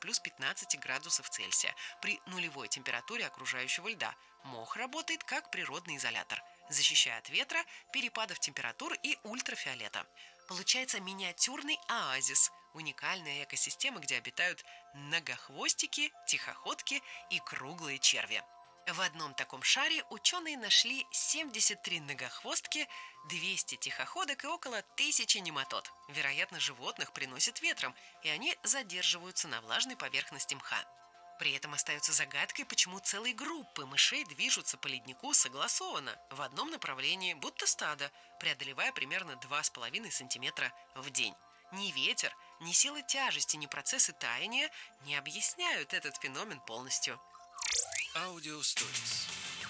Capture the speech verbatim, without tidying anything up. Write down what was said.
плюс пятнадцать градусов Цельсия при нулевой температуре окружающего льда. Мох работает как природный изолятор, защищая от ветра, перепадов температур и ультрафиолета. Получается миниатюрный оазис, уникальная экосистема, где обитают многохвостики, тихоходки и круглые черви. В одном таком шаре ученые нашли семьдесят три многохвостки, двести тихоходок и около тысячи нематод. Вероятно, животных приносит ветром, и они задерживаются на влажной поверхности мха. При этом остается загадкой, почему целые группы мышей движутся по леднику согласованно, в одном направлении, будто стадо, преодолевая примерно два с половиной сантиметра в день. Ни ветер, ни сила тяжести, ни процессы таяния не объясняют этот феномен полностью. Аудио Stories.